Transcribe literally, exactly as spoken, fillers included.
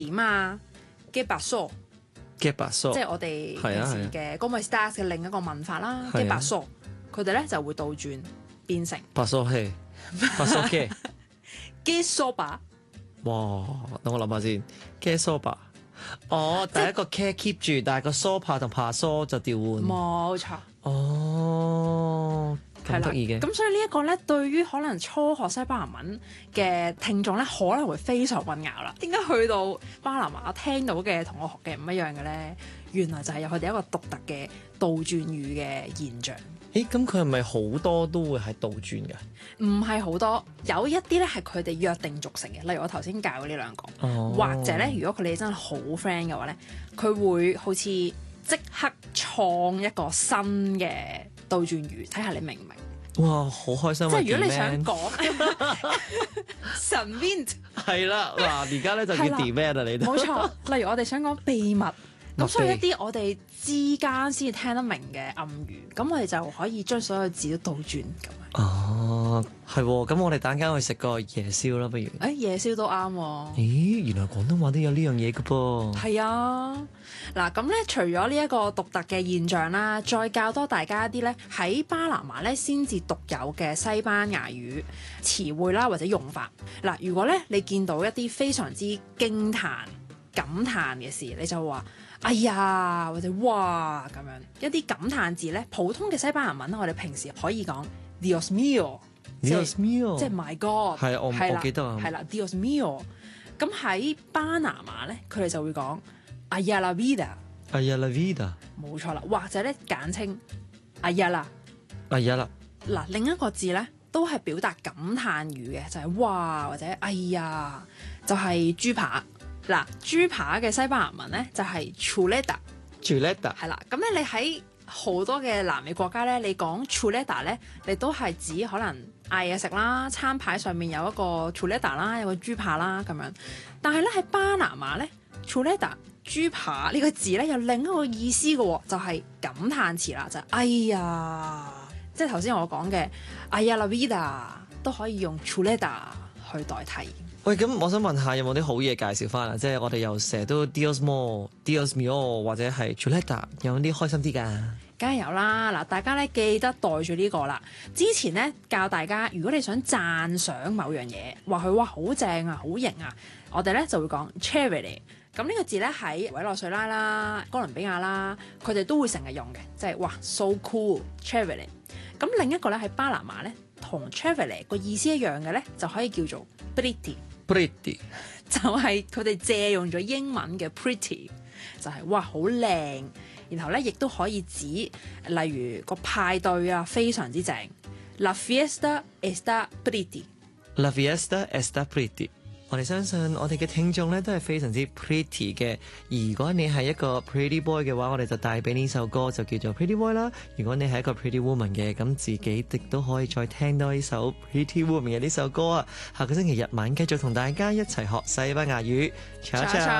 點啊嘅白梳。 嘅白梳， 即係我哋平時嘅 Como estás 嘅另一個文法啦。嘅白梳，佢哋咧就會倒轉變成白梳氣，白梳嘅嘅 soba。 哇！等我諗下先，嘅 soba。哦，第一個 care keep 住，但係個 soba 同爬梳就調換。 冇錯。 哦，咁得意嘅。 咁所以呢一個咧，對於可能初學西班牙文嘅聽眾咧，可能會非常混淆啦。點解去到巴拿馬聽到嘅同我學嘅唔一樣嘅咧？原來就係有佢哋一個獨特嘅倒轉語嘅現象。 誒，咁佢係咪好多都會係倒轉嘅？ 唔係好多，有一啲咧係佢哋約定俗成嘅，例如我頭先教嘅呢兩個， 哦、 或者咧，如果佢哋真係好 friend 嘅話咧，佢會好似即刻創一個新嘅倒轉語，睇下你明唔明？ 哇，好開心！ 即係如果你想講神 Wind 係啦，嗱而家咧就叫 demand 啊，你都冇錯。例如我哋想講秘密。咁所以一啲我哋之間先至聽得明嘅暗語，咁我哋就可以將所有字都倒轉咁樣。 哦，係喎，咁我哋等間去食個夜宵啦，不如？ 誒，夜宵都啱喎。 咦，原來廣東話都有呢樣嘢嘅噃。係啊，嗱咁咧，除咗呢一個獨特嘅現象啦，再教多大家一啲咧喺巴拿馬咧先至獨有嘅西班牙語詞彙啦，或者用法。嗱，如果咧你見到一啲非常之驚歎、感嘆嘅事，你就話哎呀，或者哇咁樣一啲感嘆字咧，普通嘅西班牙文我哋平時可以講 Dios mío，Dios mío， 即係 My God， 係我係啦我記得啊， 係啦 Dios mío。咁喺巴拿馬咧，佢哋就會講 Ay la vida，Ay la vida， 冇錯啦，或者咧簡稱 Ay la，Ay la。 嗱，另一個字咧都係表達感嘆語嘅，就係、是、哇或者哎呀，就係、是、豬扒。嗱，豬扒嘅西班牙文咧就係 chuleta，chuleta 係啦。咁咧你喺好多嘅南美國家咧，你講 chuleta 咧，你都係指可能嗌嘢食啦，餐牌上面有一個 chuleta 啦，有個豬扒啦咁樣。但係咧喺巴拿馬咧 chuleta 豬扒呢個字咧有另一個意思嘅喎，就係、是、感嘆詞啦，就係、是、哎呀，即係頭先我講嘅哎呀 la vida 都可以用 chuleta 去代替。 喂，咁我想問下有冇啲好嘢介紹翻啊？即係我哋又成日都 Dios mío、Dios mío 或者係 chuleta，有啲開心啲㗎？ 梗係有啦！嗱，大家咧記得袋住呢個啦。之前咧教大家，如果你想讚賞某樣嘢，話佢哇好正啊、好型啊，我哋咧就會講 chévere。咁呢個字咧喺委內瑞拉啦、哥倫比亞啦，佢哋都會成日用嘅，即係哇 so cool，chévere。咁另一個咧喺巴拿馬咧，同 chévere 個意思一樣嘅咧，就可以叫做 pretty。pretty 就係佢哋借用咗英文嘅 pretty， 就係、是、哇好靚，然後咧亦都可以指例如個派對啊非常之正。La fiesta está pretty。La fiesta está pretty。我哋相信我哋嘅聽眾咧都係非常之 pretty 嘅。如果你係一個 pretty boy 嘅話，我哋就帶俾呢首歌就叫做 Pretty Boy 啦。如果你係一個 pretty woman 嘅，咁自己亦都可以再聽多呢首 Pretty Woman 嘅呢首歌啊。下個星期日晚繼續同大家一齊學西班牙語。Ciao ciao。